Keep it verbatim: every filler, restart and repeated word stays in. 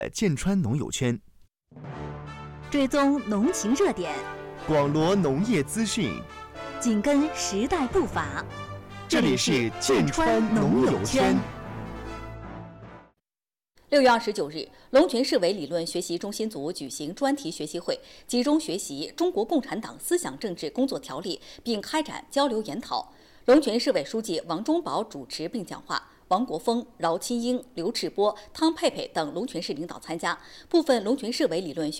剑川农友圈， 追踪农情热点， 广罗农业资讯， 紧跟时代步伐。 这里是剑川农友圈。 六月二十九日，龙泉市委理论学习中心组举行专题学习会，集中学习《中国共产党思想政治工作条例》，并开展交流研讨。龙泉市委书记王忠宝主持并讲话。王国峰、饶钦英、刘志波、汤佩佩等龙泉市领导参加，部分龙泉市委理论学